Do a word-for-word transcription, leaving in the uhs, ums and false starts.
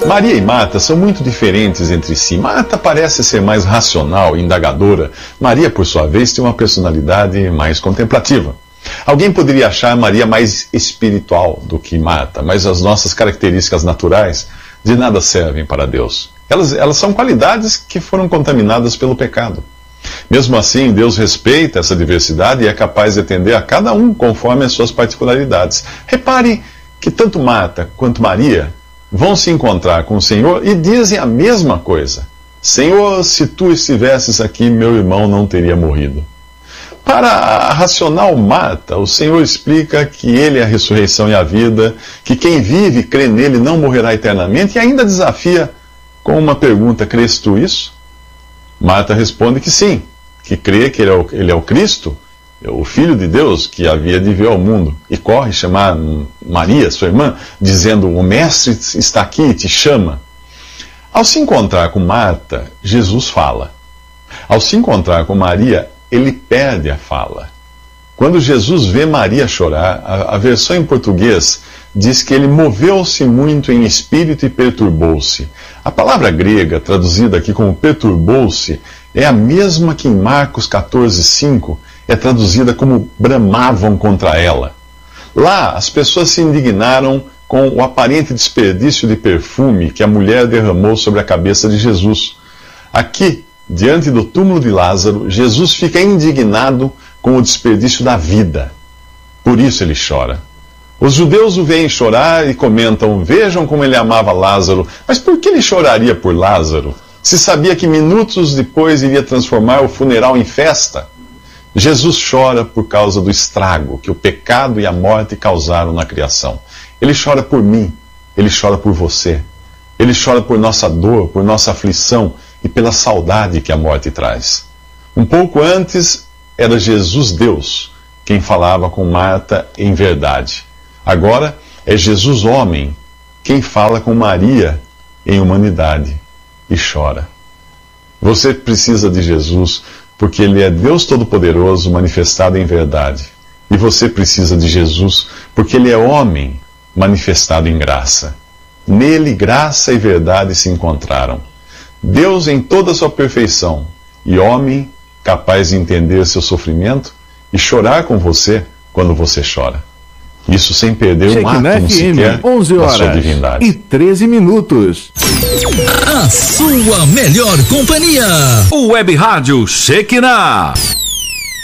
Maria e Marta são muito diferentes entre si. Marta parece ser mais racional e indagadora. Maria, por sua vez, tem uma personalidade mais contemplativa. Alguém poderia achar Maria mais espiritual do que Marta, mas as nossas características naturais de nada servem para Deus. Elas, elas são qualidades que foram contaminadas pelo pecado. Mesmo assim, Deus respeita essa diversidade e é capaz de atender a cada um conforme as suas particularidades. Repare que tanto Marta quanto Maria vão se encontrar com o Senhor e dizem a mesma coisa. Senhor, se tu estivesses aqui, meu irmão não teria morrido. Para a racional Marta, o Senhor explica que Ele é a ressurreição e a vida, que quem vive e crê nele não morrerá eternamente, e ainda desafia com uma pergunta: crês tu isso? Marta responde que sim, que crê que ele é, o, ele é o Cristo, o Filho de Deus que havia de vir ao mundo, e corre chamar Maria, sua irmã, dizendo: o Mestre está aqui e te chama. Ao se encontrar com Marta, Jesus fala. Ao se encontrar com Maria, ele perde a fala. Quando Jesus vê Maria chorar, a, a versão em português diz que ele moveu-se muito em espírito e perturbou-se. A palavra grega, traduzida aqui como perturbou-se, é a mesma que em Marcos catorze, cinco é traduzida como bramavam contra ela. Lá, as pessoas se indignaram com o aparente desperdício de perfume que a mulher derramou sobre a cabeça de Jesus. Aqui, diante do túmulo de Lázaro, Jesus fica indignado com o desperdício da vida. Por isso ele chora. Os judeus o veem chorar e comentam: vejam como ele amava Lázaro. Mas por que ele choraria por Lázaro, se sabia que minutos depois iria transformar o funeral em festa? Jesus chora por causa do estrago que o pecado e a morte causaram na criação. Ele chora por mim, ele chora por você. Ele chora por nossa dor, por nossa aflição e pela saudade que a morte traz. Um pouco antes, era Jesus Deus quem falava com Marta em verdade. Agora, é Jesus homem quem fala com Maria em humanidade e chora. Você precisa de Jesus porque Ele é Deus Todo-Poderoso manifestado em verdade. E você precisa de Jesus porque Ele é homem manifestado em graça. Nele, graça e verdade se encontraram. Deus em toda a sua perfeição e homem capaz de entender seu sofrimento e chorar com você quando você chora. Isso sem perder um átomo sequer da sua divindade. E treze minutos. A sua melhor companhia. O Web Rádio Shekinah.